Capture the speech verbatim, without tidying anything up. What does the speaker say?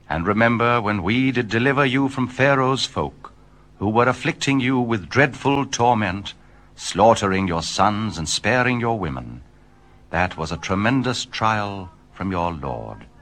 And remember when we did deliver you from Pharaoh's folk, who were afflicting you with dreadful torment, slaughtering your sons and sparing your women. That was a tremendous trial from your Lord.